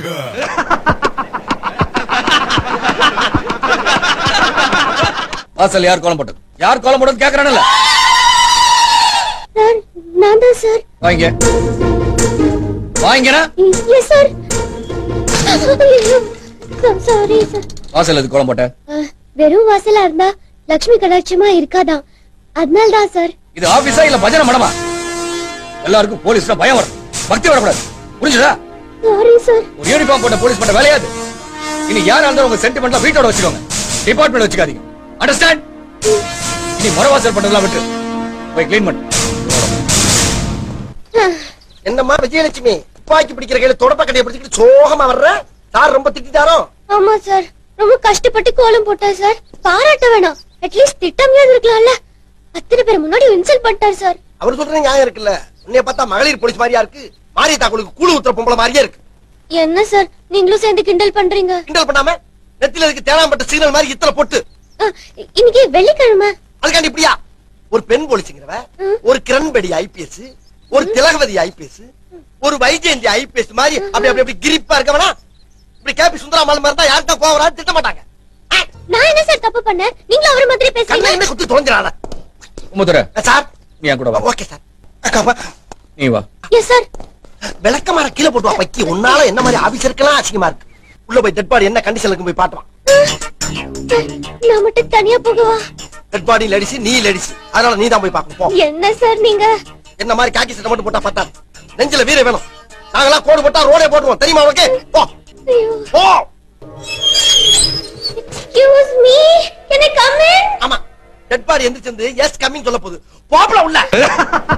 வாசல் யார் கோலம் போட்டது? யார் கோலம் போட்டது கேக்குறானல்ல? சார் நான் தான் சார். வாங்க வாங்கனா? Yes sir. Sorry sir. வாசல் எது கோலம் போட்ட? வெறும் வாசலா இருந்தா லட்சுமி கடாட்சமா இருக்காதான், அதனால தான் சார். இது ஆபீஸா இல்ல பஜனை மடமா? எல்லாருக்கும் போலீஸ்னா பயம் வரும், பக்தி வரக்கூடாது, புரிஞ்சுதா? Sorry sir. ஒரு யூனிஃபார்ம் போட்ட போலீஸ் பண்ண வேலையாது. இனி யாரா இருந்தாலும் உங்க சென்டிமெண்ட்ல வீட்டோட வச்சுக்கோங்க, டிபார்ட்மெண்ட் வச்சுக்காதீங்க. அண்டர்ஸ்டாண்ட்? இனி முறவாசல் பண்றதெல்லாம் விட்டு போய் க்ளீன் பண்ணு. என்னம்மா விஜயலட்சுமி, துப்பாக்கி பிடிக்கிற கையில தொடப்ப கடையை பிடிச்சிட்டு சோகமா வர்ற? சார் ரொம்ப திட்டாரோ? ஆமா சார், ரொம்ப கஷ்டப்பட்டு கோலம் போட்டார் சார். பாராட்ட வேணாம், அட்லீஸ்ட் திட்டமையா இருக்கலாம்ல. அத்தனை பேர் முன்னாடி இன்சல்ட் பண்ணிட்டார் சார். அவர் சொல்ற நியாயம் இருக்குல்ல. உன்னைய பார்த்தா மகளிர் போலீஸ் மாதிரியா இருக்கு, மாரிய தாக்குளுக்கு கூழு ஊத்துற பொம்பளை மாதிரியே இருக்கு. என்ன சார் நீங்களும் சேர்ந்து கிண்டல் பண்றீங்க? கிண்டல் பண்ணாம நெத்தில இருக்கு தேனாம்பட்ட சிக்னல் மாதிரி இத்தனை போட்டு. இன்னைக்கு வெள்ளிக்கிழமை, அதுக்காண்டி இப்படியா? ஒரு பெண் போலீஸ்ங்கிறவ, ஒரு கிரண்பேடி ஐபிஎஸ், ஒரு திலகவதி ஐபிஎஸ், ஒரு வைஜெயந்தி ஐபிஎஸ் மாதிரி அப்படி அப்படி அப்படி கிரிப்பா இருக்கவனா இப்படி கேபி சுந்தராமல் மாதிரி தான் யார்கிட்ட கோவம் வராது திட்ட மாட்டாங்க. நான் என்ன சார் தப்பு பண்ணேன்? நீங்களும் அவரை மாதிரி கண்ணை பேசுறீங்க. என்ன குத்தி தொலைஞ்சிடாத. உமுதுரை, சார் நீ என் கூட வா. Okay sir. அக்கா நீ வா. Yes sir. விளக்கமாற கீழே போட்டு வா பக்கி. உன்னால என்ன மாதிரி ஆபீசருக்கெல்லாம் அசிங்கமா இருக்கு. உள்ள போய் டெட் பாடி என்ன கண்டிஷனுக்கு போய் பாட்டுவான். நான் மட்டும் தனியா போகவா? டெட் பாடி லேடிஸ், நீ லேடிஸ், அதனால நீ தான் போய் பார்க்கணும். போ. என்ன சார் நீங்க? என்ன மாதிரி காக்கி சட்டை மட்டும் போட்டா பத்தாது, நெஞ்சில வீர வேணும். நாங்கெல்லாம் கோடு போட்டா ரோடே போட்டுருவோம், தெரியுமா உனக்கு? போ போ. Excuse me, can I come in? ஆமா, டெட் பாடி எந்திரிச்சு எஸ் கம்மிங் சொல்ல போகுது. போப்பல உள்ள.